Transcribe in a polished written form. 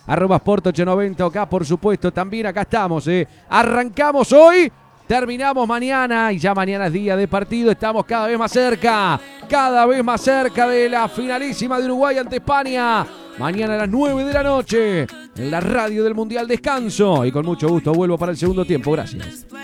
@sport890 acá, por supuesto, también acá estamos, arrancamos hoy, terminamos mañana y ya mañana es día de partido, estamos cada vez más cerca de la finalísima de Uruguay ante España. Mañana a las 9 de la noche en la radio del Mundial Descanso y con mucho gusto vuelvo para el segundo tiempo, gracias.